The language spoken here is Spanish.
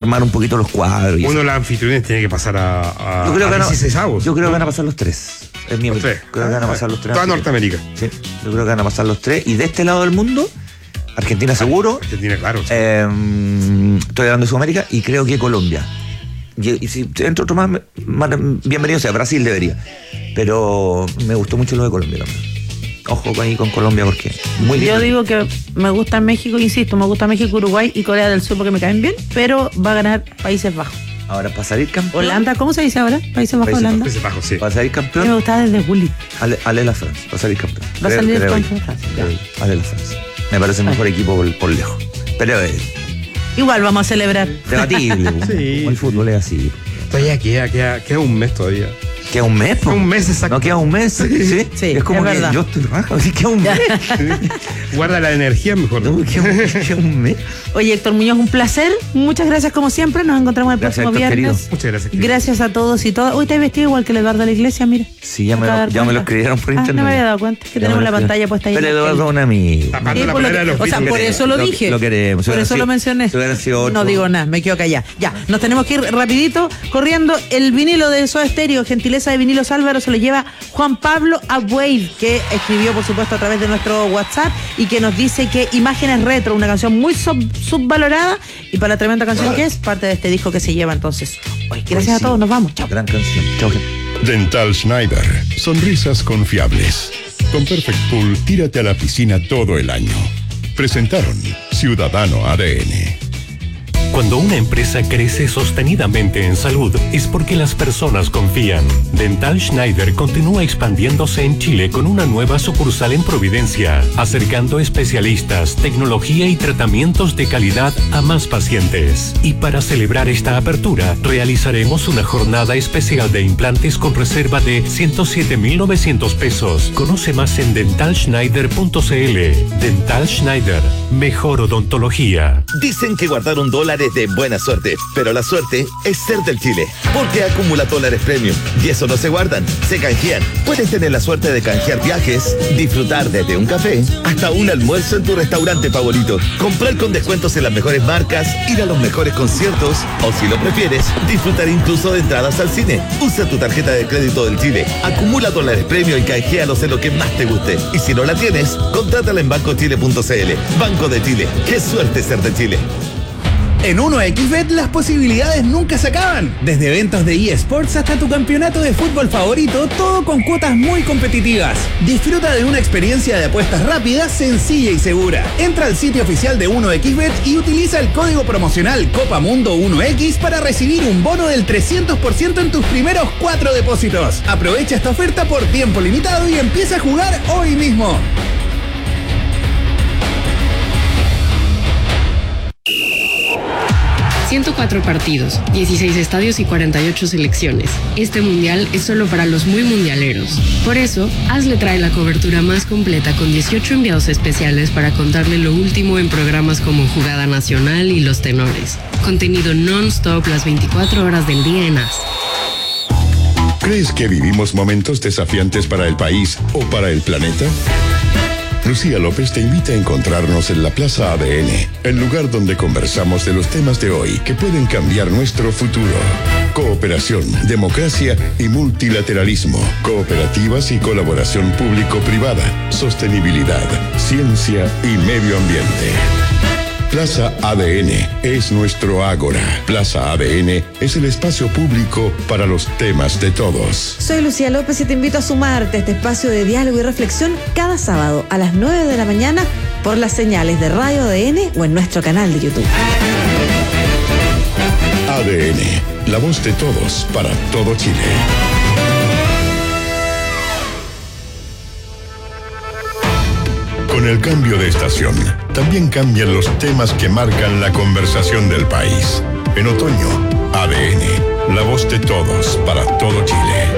armar un poquito los cuadros. Uno de los anfitriones tiene que pasar a yo creo que 16 avos. Yo creo que van a pasar los 3. Es mi opinión. Creo que van a pasar los 3. Toda Norteamérica. Sí, yo creo que van a pasar los 3. Y de este lado del mundo, Argentina seguro. Argentina, claro. Sí. Estoy hablando de Sudamérica y creo que Colombia. Y si entre otros más, bienvenido sea. Brasil debería. Pero me gustó mucho lo de Colombia también. Ojo ahí con Colombia porque muy bien. Yo digo que me gusta México, insisto, me gusta México, Uruguay y Corea del Sur porque me caen bien, pero va a ganar Países Bajos. Ahora, para salir campeón. Holanda, ¿cómo se dice ahora? Países Bajos, Holanda. Países Bajos, sí. Para salir campeón. Me gustaba desde Gullit. Ale la France, va a salir campeón. Va a salir campeón Francia. Ale la France. Me parece el mejor equipo por lejos. Pero igual vamos a celebrar. debatible. Sí. El fútbol es así. Todavía queda un mes todavía. ¿Queda un mes? Un mes exacto. ¿No queda un mes? Sí. Es como es que verdad. yo estoy raja. ¿Sí queda un mes? Guarda la energía mejor. No, queda un mes. Oye, Héctor Muñoz, un placer. Muchas gracias como siempre. Nos encontramos el Gracias, próximo Héctor, viernes. querido. Muchas gracias. querido. Gracias a todos y todas. Hoy te has vestido igual que el Eduardo de la Iglesia, mira. Sí, ya me lo escribieron por internet. No me había dado cuenta que Ya tenemos me la lo pantalla puesta ahí. Pero Eduardo es un amigo. Tapando la por lo polera de que- los o sea, Beatles. por eso lo dije. Lo queremos. Por eso lo mencioné. Si hubiera sido otro. No digo nada, me quedo callada. Ya, nos tenemos que ir rapidito, corriendo. El vinilo de Soda Stereo, gentileza de Vinilos Álvaro, se lo lleva Juan Pablo Abueid, que escribió, por supuesto, a través de nuestro WhatsApp y que nos dice que Imágenes Retro, una canción muy subvalorada y para la tremenda canción que es, parte de este disco que se lleva entonces. Hoy, gracias a todos, nos vamos. Chao. Gran canción. Chao. Dental Schneider. Sonrisas confiables. Con Perfect Pool, tírate a la piscina todo el año. Presentaron Ciudadano ADN. Cuando una empresa crece sostenidamente en salud es porque las personas confían. Dental Schneider continúa expandiéndose en Chile con una nueva sucursal en Providencia, acercando especialistas, tecnología y tratamientos de calidad a más pacientes. Y para celebrar esta apertura, realizaremos una jornada especial de implantes con reserva de 107.900 pesos. Conoce más en dentalschneider.cl. Dental Schneider, mejor odontología. Dicen que guardar $1 es de buena suerte, pero la suerte es ser del Chile, porque acumula dólares premium y eso no se guardan, se canjean. Puedes tener la suerte de canjear viajes, disfrutar desde un café hasta un almuerzo en tu restaurante favorito, comprar con descuentos en las mejores marcas, ir a los mejores conciertos o, si lo prefieres, disfrutar incluso de entradas al cine. Usa tu tarjeta de crédito del Chile, acumula dólares premium y canjealos en lo que más te guste. Y si no la tienes, contrátala en bancochile.cl. Banco de Chile, qué suerte ser de Chile. En 1xBet las posibilidades nunca se acaban. Desde eventos de eSports hasta tu campeonato de fútbol favorito, todo con cuotas muy competitivas. Disfruta de una experiencia de apuestas rápida, sencilla y segura. Entra al sitio oficial de 1xBet y utiliza el código promocional COPAMUNDO1X para recibir un bono del 300% en tus primeros 4 depósitos. Aprovecha esta oferta por tiempo limitado y empieza a jugar hoy mismo. ...104 partidos, 16 estadios y 48 selecciones. Este mundial es solo para los muy mundialeros. Por eso, ASLE trae la cobertura más completa con 18 enviados especiales para contarle lo último en programas como Jugada Nacional y Los Tenores. Contenido non-stop las 24 horas del día en AS. ¿Crees que vivimos momentos desafiantes para el país o para el planeta? Lucía López te invita a encontrarnos en la Plaza ADN, el lugar donde conversamos de los temas de hoy que pueden cambiar nuestro futuro. Cooperación, democracia y multilateralismo, cooperativas y colaboración público-privada, sostenibilidad, ciencia y medio ambiente. Plaza ADN es nuestro ágora. Plaza ADN es el espacio público para los temas de todos. Soy Lucía López y te invito a sumarte a este espacio de diálogo y reflexión cada sábado a las 9 de la mañana por las señales de Radio ADN o en nuestro canal de YouTube. ADN, la voz de todos para todo Chile. Con el cambio de estación, también cambian los temas que marcan la conversación del país. En otoño, ADN, la voz de todos para todo Chile.